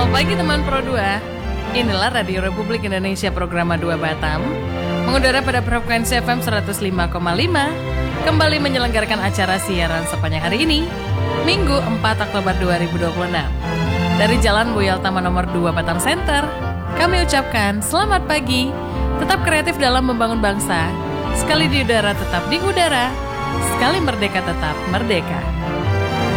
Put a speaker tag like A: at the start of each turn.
A: Selamat pagi teman Pro 2. Inilah Radio Republik Indonesia Program 2 Batam, mengudara pada frekuensi FM 105,5, kembali menyelenggarakan acara siaran sepanjang hari ini, Minggu 4 Oktober 2026. Dari Jalan Boyoltama nomor 2 Batam Center, kami ucapkan selamat pagi, tetap kreatif dalam membangun bangsa, sekali di udara tetap di udara, sekali merdeka tetap merdeka.